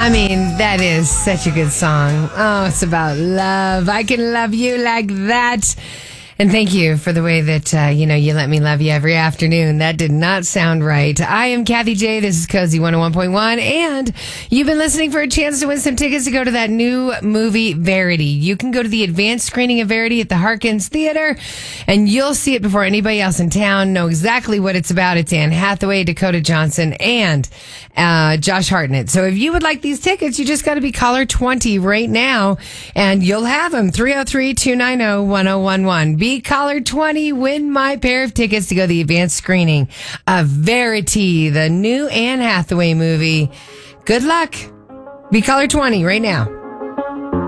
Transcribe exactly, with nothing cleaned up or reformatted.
I mean, that is such a good song. Oh, it's about love. I can love you like that. And thank you for the way that, uh, you know, you let me love you every afternoon. That did not sound right. I am Kathy J. This is Cozy one oh one point one. And you've been listening for a chance to win some tickets to go to that new movie, Verity. You can go to the advanced screening of Verity at the Harkins Theater, and you'll see it before anybody else in town. Know exactly what it's about. It's Anne Hathaway, Dakota Johnson, and uh, Josh Hartnett. So if you would like these tickets, you just got to be caller twenty right now, and you'll have them. three oh three, two nine oh, one oh one one. Be caller twenty, win my pair of tickets to go to the advanced screening of Verity, the new Anne Hathaway movie. Good luck. Be caller twenty right now.